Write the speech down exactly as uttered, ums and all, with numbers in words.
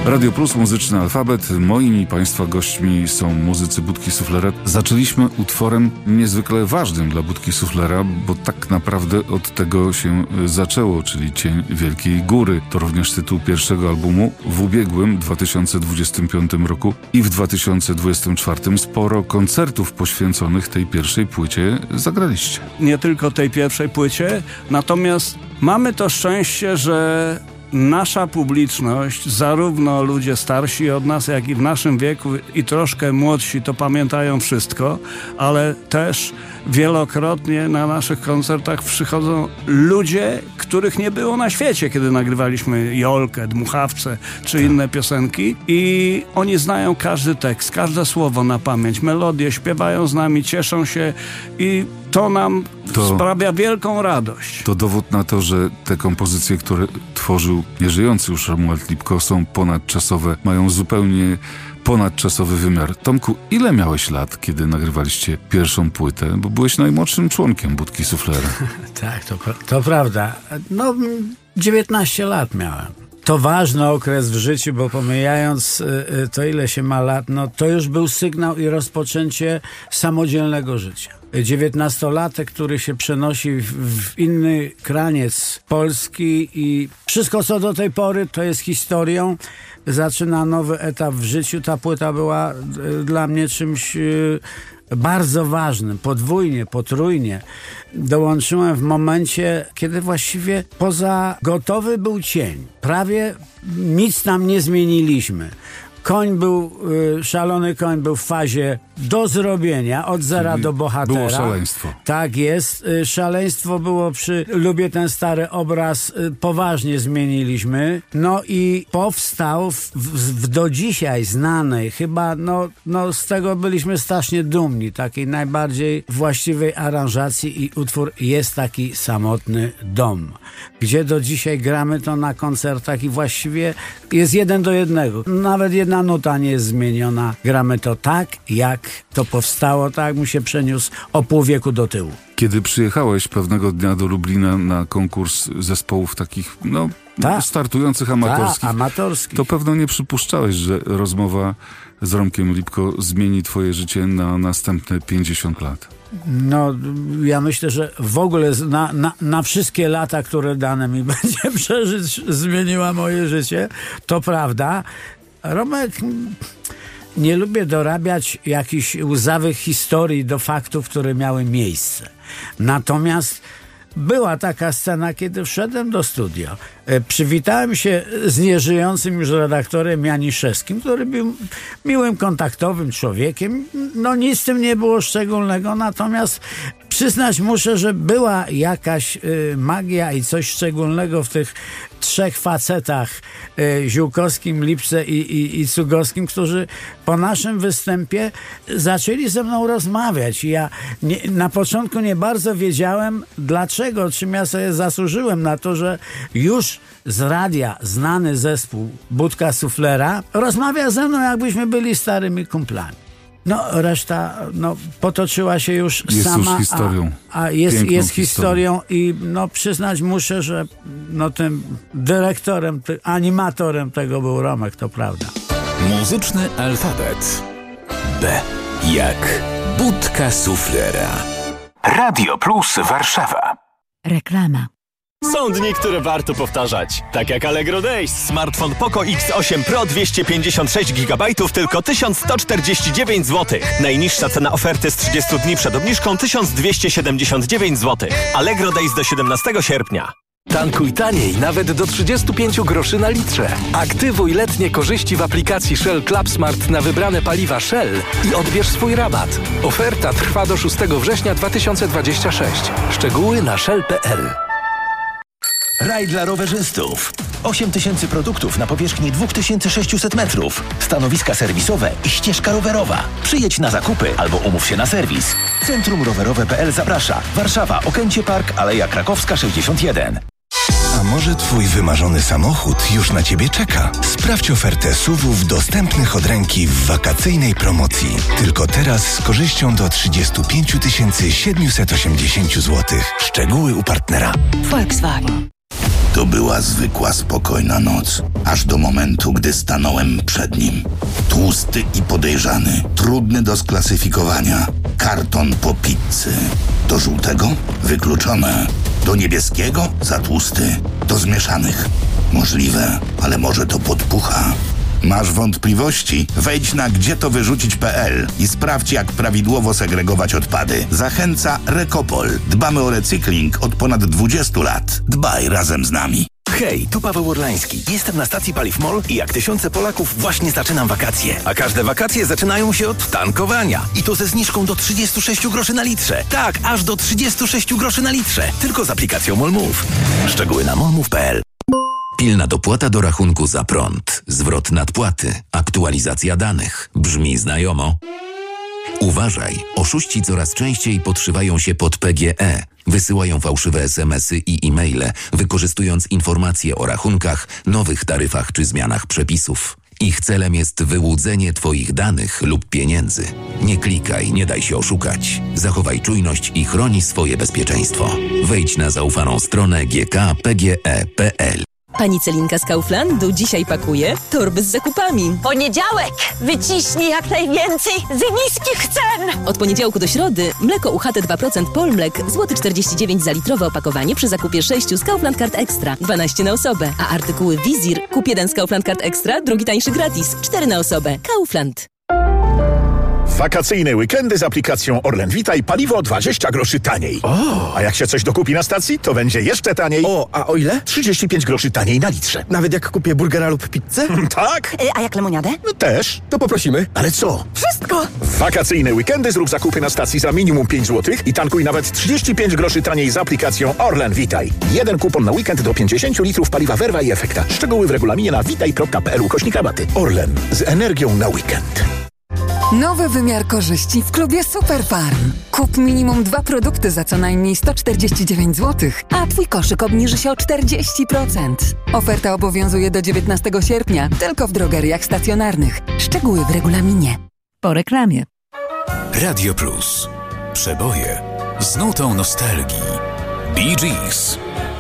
Radio Plus, Muzyczny Alfabet. Moimi Państwa gośćmi są muzycy Budki Suflera. Zaczęliśmy utworem niezwykle ważnym dla Budki Suflera, bo tak naprawdę od tego się zaczęło, czyli Cień Wielkiej Góry. To również tytuł pierwszego albumu. W ubiegłym dwa tysiące dwudziestym piątym roku i w dwa tysiące dwudziestym czwartym sporo koncertów poświęconych tej pierwszej płycie zagraliście. Nie tylko tej pierwszej płycie, natomiast mamy to szczęście, że nasza publiczność, zarówno ludzie starsi od nas, jak i w naszym wieku i troszkę młodsi, to pamiętają wszystko, ale też wielokrotnie na naszych koncertach przychodzą ludzie, których nie było na świecie, kiedy nagrywaliśmy Jolkę, Dmuchawce czy inne piosenki, i oni znają każdy tekst, każde słowo na pamięć, melodię, śpiewają z nami, cieszą się i to nam to, sprawia wielką radość. To dowód na to, że te kompozycje, które tworzył nieżyjący już Romuald Lipko, są ponadczasowe, mają zupełnie ponadczasowy wymiar. Tomku, ile miałeś lat, kiedy nagrywaliście pierwszą płytę? Bo byłeś najmłodszym członkiem Budki Suflera. Tak, to, to prawda. No, dziewiętnaście lat miałem. To ważny okres w życiu, bo pomijając y, to, ile się ma lat, no to już był sygnał i rozpoczęcie samodzielnego życia. dziewiętnastolatek, który się przenosi w, w inny kraniec Polski i wszystko, co do tej pory, to jest historią. Zaczyna nowy etap w życiu. Ta płyta była y, dla mnie czymś y, bardzo ważnym, podwójnie, potrójnie. Dołączyłem w momencie, kiedy właściwie poza gotowy był cień. Prawie nic tam nie zmieniliśmy. Koń był, y, szalony koń był w fazie do zrobienia, od zera Czyli do bohatera. Było szaleństwo. Tak jest. Y, szaleństwo było przy Lubię ten stary obraz, y, poważnie zmieniliśmy. No i powstał w, w, w do dzisiaj znanej, chyba no, no z tego byliśmy strasznie dumni, takiej najbardziej właściwej aranżacji, i utwór Jest taki samotny dom, gdzie do dzisiaj gramy to na koncertach i właściwie jest jeden do jednego. Nawet jedna nuta nie jest zmieniona. Gramy to tak, jak to powstało, tak jak mu się przeniósł o pół wieku do tyłu. Kiedy przyjechałeś pewnego dnia do Lublina na konkurs zespołów takich, no, ta, startujących amatorskich, ta, amatorskich, to pewno nie przypuszczałeś, że rozmowa z Romkiem Lipko zmieni twoje życie na następne pięćdziesiąt lat. No, ja myślę, że w ogóle na, na, na wszystkie lata, które dane mi będzie przeżyć, zmieniła moje życie. To prawda. Romek, nie lubię dorabiać jakichś łzawych historii do faktów, które miały miejsce. Natomiast była taka scena, kiedy wszedłem do studia. Przywitałem się z nieżyjącym już redaktorem Janiszewskim, który był miłym, kontaktowym człowiekiem. No nic z tym nie było szczególnego, natomiast przyznać muszę, że była jakaś y, magia i coś szczególnego w tych trzech facetach, y, Ziółkowskim, Lipce i, i, i Cugowskim, którzy po naszym występie zaczęli ze mną rozmawiać. I ja nie, na początku nie bardzo wiedziałem, dlaczego, czym ja sobie zasłużyłem na to, że już z radia znany zespół Budka Suflera rozmawia ze mną, jakbyśmy byli starymi kumplami. No, reszta no, potoczyła się już jest sama, już historią. a, a jest, jest historią. historią i no, przyznać muszę, że no, tym dyrektorem, ty, animatorem tego był Romek, to prawda. Muzyczny alfabet. B jak Budka Suflera. Radio Plus Warszawa. Reklama. Są dni, które warto powtarzać. Tak jak Allegro Days. Smartfon Poco X osiem Pro dwieście pięćdziesiąt sześć gigabajtów tylko tysiąc sto czterdzieści dziewięć złotych. Najniższa cena oferty z trzydziestu dni przed obniżką tysiąc dwieście siedemdziesiąt dziewięć złotych. Allegro Days do siedemnastego sierpnia. Tankuj taniej, nawet do trzydziestu pięciu groszy na litrze. Aktywuj letnie korzyści w aplikacji Shell Club Smart na wybrane paliwa Shell i odbierz swój rabat. Oferta trwa do szóstego września dwa tysiące dwudziestego szóstego. Szczegóły na shell kropka p l. Raj dla rowerzystów. osiem tysięcy produktów na powierzchni dwa tysiące sześćset metrów. Stanowiska serwisowe i ścieżka rowerowa. Przyjedź na zakupy albo umów się na serwis. Centrum Rowerowe kropka p l zaprasza. Warszawa, Okęcie Park, Aleja Krakowska sześćdziesiąt jeden. A może twój wymarzony samochód już na ciebie czeka? Sprawdź ofertę S U V-ów dostępnych od ręki w wakacyjnej promocji. Tylko teraz z korzyścią do trzydzieści pięć tysięcy siedemset osiemdziesiąt złotych. Szczegóły u partnera. Volkswagen. To była zwykła, spokojna noc, aż do momentu, gdy stanąłem przed nim. Tłusty i podejrzany, trudny do sklasyfikowania. Karton po pizzy. Do żółtego? Wykluczone. Do niebieskiego? Za tłusty. Do zmieszanych? Możliwe, ale może to podpucha. Masz wątpliwości? Wejdź na gdzie to wyrzucić kropka pe el i sprawdź, jak prawidłowo segregować odpady. Zachęca Rekopol. Dbamy o recykling od ponad dwudziestu lat. Dbaj razem z nami. Hej, tu Paweł Orlański. Jestem na stacji Paliw MOL i jak tysiące Polaków właśnie zaczynam wakacje. A każde wakacje zaczynają się od tankowania. I to ze zniżką do trzydziestu sześciu groszy na litrze. Tak, aż do trzydziestu sześciu groszy na litrze. Tylko z aplikacją MOLMove. Szczegóły na molmove kropka pe el. Pilna dopłata do rachunku za prąd, zwrot nadpłaty, aktualizacja danych. Brzmi znajomo? Uważaj, oszuści coraz częściej podszywają się pod pe gie e. Wysyłają fałszywe es em esy i e-maile, wykorzystując informacje o rachunkach, nowych taryfach czy zmianach przepisów. Ich celem jest wyłudzenie Twoich danych lub pieniędzy. Nie klikaj, nie daj się oszukać. Zachowaj czujność i chroni swoje bezpieczeństwo. Wejdź na zaufaną stronę g k p g e kropka pe el. Pani Celinka z Kauflandu dzisiaj pakuje torby z zakupami. Poniedziałek! Wyciśnij jak najwięcej z niskich cen! Od poniedziałku do środy mleko U H T dwa procent Polmlek, złoty czterdzieści dziewięć za litrowe opakowanie przy zakupie sześciu z Kaufland Card Extra, dwanaście na osobę. A artykuły Wizir, kup jeden z Kaufland Card Extra, drugi tańszy gratis, cztery na osobę. Kaufland. Wakacyjne weekendy z aplikacją Orlen Witaj, paliwo dwadzieścia groszy taniej. O! A jak się coś dokupi na stacji, to będzie jeszcze taniej. O, a o ile? trzydzieści pięć groszy taniej na litrze. Nawet jak kupię burgera lub pizzę? Tak? A jak lemoniadę? No też. To poprosimy. Ale co? Wszystko! W wakacyjne weekendy zrób zakupy na stacji za minimum pięć złotych i tankuj nawet trzydzieści pięć groszy taniej z aplikacją Orlen Witaj. Jeden kupon na weekend do pięćdziesięciu litrów paliwa Verva i Efekta. Szczegóły w regulaminie na witaj kropka pe el ukośnik rabaty. Orlen. Z energią na weekend. Nowy wymiar korzyści w klubie Superfarm. Kup minimum dwa produkty za co najmniej sto czterdzieści dziewięć złotych, a Twój koszyk obniży się o czterdzieści procent. Oferta obowiązuje do dziewiętnastego sierpnia, tylko w drogeriach stacjonarnych. Szczegóły w regulaminie. Po reklamie. Radio Plus. Przeboje z nutą nostalgii. Bee Gees.